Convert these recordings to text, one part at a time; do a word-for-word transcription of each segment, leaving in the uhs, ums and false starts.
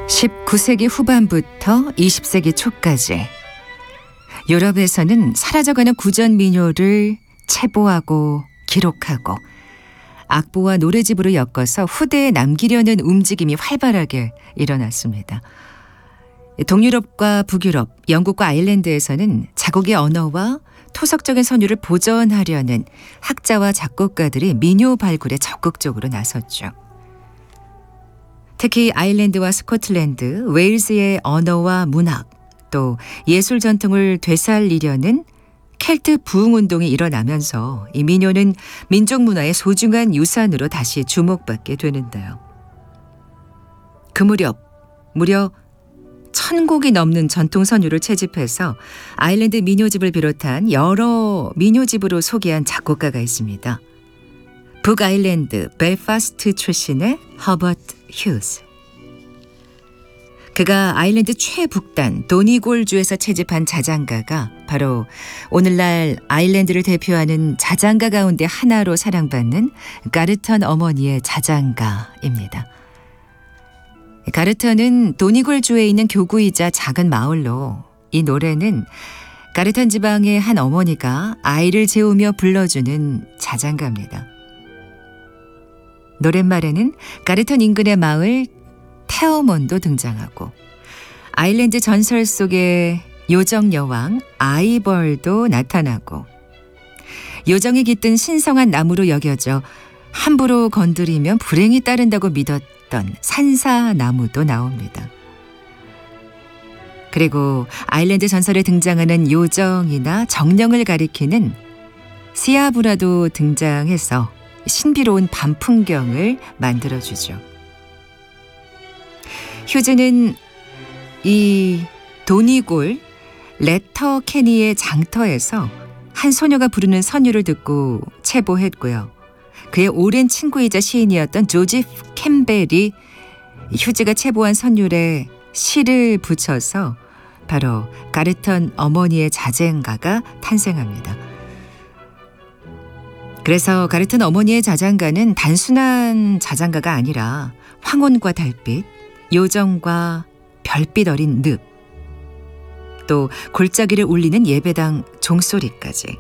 십구 세기 후반부터 이십 세기 초까지 유럽에서는 사라져가는 구전 민요를 체보하고 기록하고 악보와 노래집으로 엮어서 후대에 남기려는 움직임이 활발하게 일어났습니다. 동유럽과 북유럽, 영국과 아일랜드에서는 자국의 언어와 토속적인 선율을 보존하려는 학자와 작곡가들이 민요 발굴에 적극적으로 나섰죠. 특히 아일랜드와 스코틀랜드, 웨일즈의 언어와 문학, 또 예술 전통을 되살리려는 켈트 부흥운동이 일어나면서 이 민요는 민족 문화의 소중한 유산으로 다시 주목받게 되는데요. 그 무렵 무려 천 곡이 넘는 전통 선율을 채집해서 아일랜드 민요집을 비롯한 여러 민요집으로 소개한 작곡가가 있습니다. 북아일랜드 벨파스트 출신의 허버트 휴즈. 그가 아일랜드 최북단 도니골주에서 채집한 자장가가 바로 오늘날 아일랜드를 대표하는 자장가 가운데 하나로 사랑받는 가르턴 어머니의 자장가입니다. 가르턴은 도니골주에 있는 교구이자 작은 마을로 이 노래는 가르턴 지방의 한 어머니가 아이를 재우며 불러주는 자장가입니다. 노랫말에는 가르턴 인근의 마을 테어몬도 등장하고 아일랜드 전설 속의 요정 여왕 아이벌도 나타나고 요정이 깃든 신성한 나무로 여겨져 함부로 건드리면 불행이 따른다고 믿었던 산사나무도 나옵니다. 그리고 아일랜드 전설에 등장하는 요정이나 정령을 가리키는 시아브라도 등장해서 신비로운 밤 풍경을 만들어주죠. 휴즈는 이 도니골 레터캐니의 장터에서 한 소녀가 부르는 선율을 듣고 체보했고요. 그의 오랜 친구이자 시인이었던 조지프 캠벨이 휴즈가 체보한 선율에 시를 붙여서 바로 가르턴 어머니의 자장가가 탄생합니다. 그래서 가르턴 어머니의 자장가는 단순한 자장가가 아니라 황혼과 달빛, 요정과 별빛 어린 늪, 또 골짜기를 울리는 예배당 종소리까지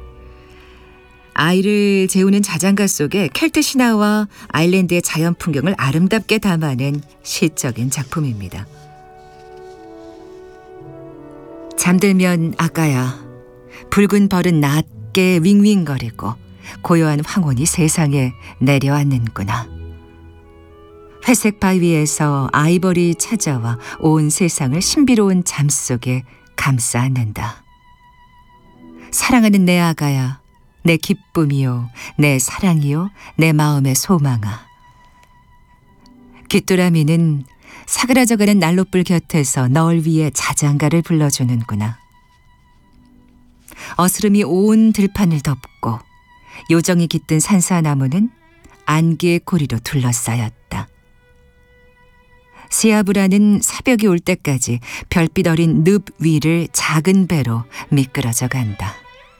아이를 재우는 자장가 속에 켈트 신화와 아일랜드의 자연 풍경을 아름답게 담아낸 시적인 작품입니다. 잠들면 아까야 붉은 벌은 낮게 윙윙거리고 고요한 황혼이 세상에 내려앉는구나. 회색 바위에서 아이벌이 찾아와 온 세상을 신비로운 잠 속에 감싸 안는다. 사랑하는 내 아가야, 내 기쁨이요, 내 사랑이요, 내 마음의 소망아. 귀뚜라미는 사그라져가는 난로불 곁에서 널 위해 자장가를 불러주는구나. 어스름이 온 들판을 덮고 요정이 깃든 산사나무는 안개의 고리로 둘러싸였다. 시아브라는 새벽이 올 때까지 별빛 어린 늪 위를 작은 배로 미끄러져 간다.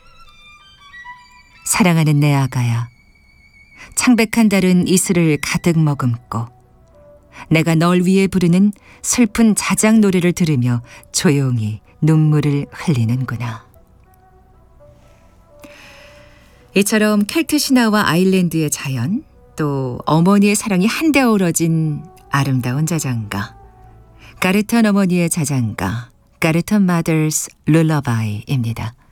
사랑하는 내 아가야, 창백한 달은 이슬을 가득 머금고 내가 널 위해 부르는 슬픈 자장 노래를 들으며 조용히 눈물을 흘리는구나. 이처럼 켈트 신화와 아일랜드의 자연, 또 어머니의 사랑이 한데 어우러진 아름다운 자장가, 가르턴 어머니의 자장가, 가르턴 마더스 룰러바이입니다.